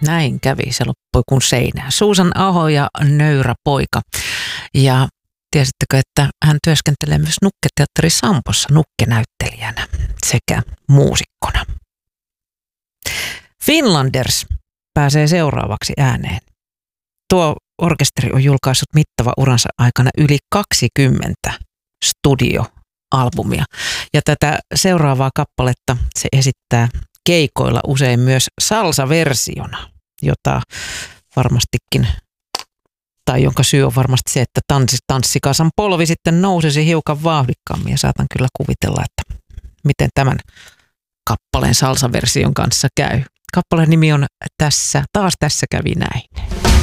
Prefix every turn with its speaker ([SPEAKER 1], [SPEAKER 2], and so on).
[SPEAKER 1] Näin kävi, se loppui kuin seinään. Susan Aho ja Nöyrä poika. Ja tiesittekö, että hän työskentelee myös Nukketeatteri Sampossa nukkenäyttelijänä sekä muusikkona. Finlanders pääsee seuraavaksi ääneen. Tuo orkesteri on julkaissut mittava uransa aikana yli 20 studioalbumia. Ja tätä seuraavaa kappaletta se esittää keikoilla usein myös salsa-versiona, jota varmastikin, tai jonka syy on varmasti se, että tanssikasan polvi sitten nousisi hiukan vauhdikkaammin. Ja saatan kyllä kuvitella, että miten tämän kappaleen salsa-version kanssa käy. Kappaleen nimi on Tässä kävi näin.